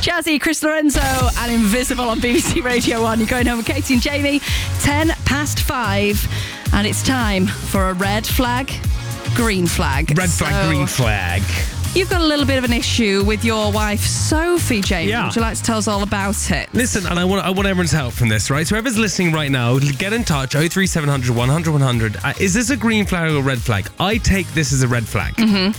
Jazzy, Chris Lorenzo, and Invisible on BBC Radio 1. You're going home with Katie and Jamie. 5:10, and it's time for a red flag, green flag. Red flag, green flag. You've got a little bit of an issue with your wife, Sophie, Jamie. Yeah. Would you like to tell us all about it? Listen, and I want everyone's help from this, right? So whoever's listening right now, get in touch, 03700 100 100. Is this a green flag or a red flag? I take this as a red flag.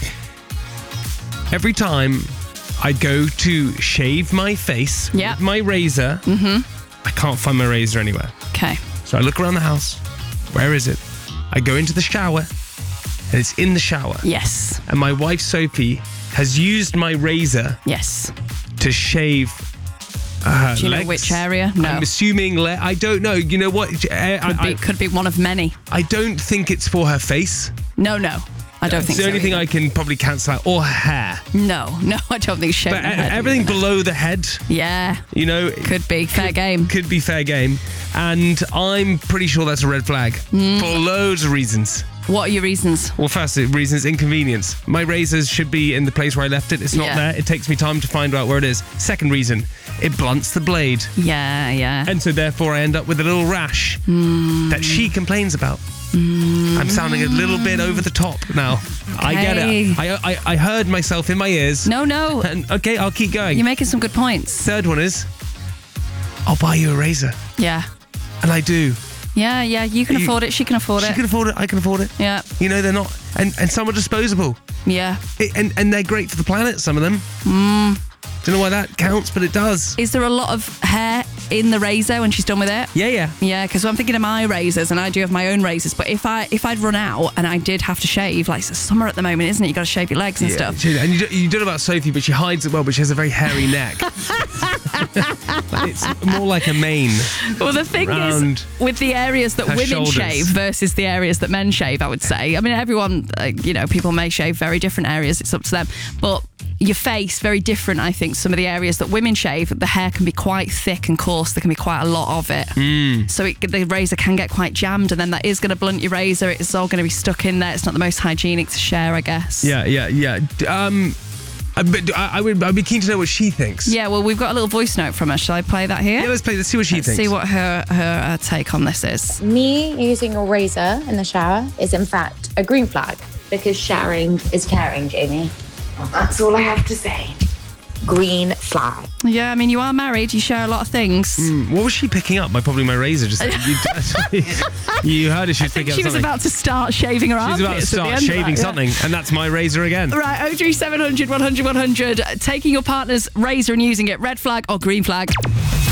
Every time I go to shave my face with my razor, I can't find my razor anywhere. Okay. So I look around the house. Where is it? I go into the shower, and it's in the shower. Yes. And my wife, Sophie, has used my razor to shave her Do you legs. know which area? No. I'm assuming... I don't know. You know what? Could be one of many. I don't think it's for her face. No. I don't think It's so. the only thing either. I can probably cancel out. Or her hair. No, I don't think shaving But the head. everything below the head, Yeah. you know... Could be. Fair game. Could be fair game. And I'm pretty sure that's a red flag. For loads of reasons. What are your reasons? Well, first reason is inconvenience. My razors should be in the place where I left it. It's not there. It takes me time to find out where it is. Second reason, it blunts the blade. Yeah. And so therefore I end up with a little rash that she complains about. I'm sounding a little bit over the top now. I get it. I heard myself in my ears. No. And okay, I'll keep going. You're making some good points. Third one is, I'll buy you a razor. Yeah. And I do. Yeah. You can afford it. She can afford She it. can afford it. I can afford it. Yeah. You know, they're not... And some are disposable. Yeah. And they're great for the planet, some of them. Don't know why that counts, but it does. Is there a lot of hair in the razor when she's done with it? Yeah. Yeah, because I'm thinking of my razors, and I do have my own razors. But if I'd run out and I did have to shave, like it's summer at the moment, isn't it? You got to shave your legs and stuff. And you don't know about Sophie, but she hides it well, but she has a very hairy neck. It's more like a mane. Well, the thing is, with the areas that women shoulders. shave versus the areas that men shave, I would say. I mean, everyone, people may shave very different areas. It's up to them. But your face, very different, I think. Some of the areas that women shave, the hair can be quite thick and coarse. There can be quite a lot of it. So the razor can get quite jammed, and then that is going to blunt your razor. It's all going to be stuck in there. It's not the most hygienic to share, I guess. Yeah. I'd be keen to know what she thinks. Yeah, well, we've got a little voice note from her. Shall I play that here? Yeah, let's see what she thinks. See what her take on this is. Me using a razor in the shower is in fact a green flag because showering is caring, Jamie. Well, that's all I have to say. Green flag. Yeah, I mean, you are married. You share a lot of things. What was she picking up? Probably my razor. Just you heard her. She was picking up She was something. about to start shaving her armpits. She's about to start shaving something, and that's my razor again. Right, 03700 100 100. Taking your partner's razor and using it. Red flag or green flag?